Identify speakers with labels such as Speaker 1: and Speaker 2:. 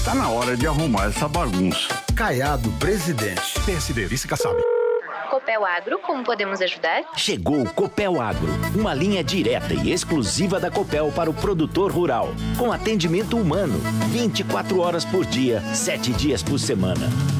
Speaker 1: Tá na hora de arrumar essa bagunça.
Speaker 2: Caiado, presidente.
Speaker 3: PSD, vice Kassab.
Speaker 4: Copel Agro, como podemos ajudar?
Speaker 5: Chegou o Copel Agro, uma linha direta e exclusiva da Copel para o produtor rural, com atendimento humano, 24 horas por dia, 7 dias por semana.